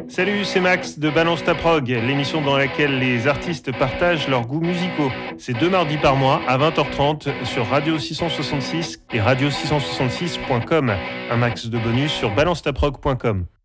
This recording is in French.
Salut, c'est Max de Balance ta prog, l'émission dans laquelle les artistes partagent leurs goûts musicaux. C'est 2 mardis par mois à 20h30 sur Radio 666 et radio666.com. Un max de bonus sur balancetaprog.com.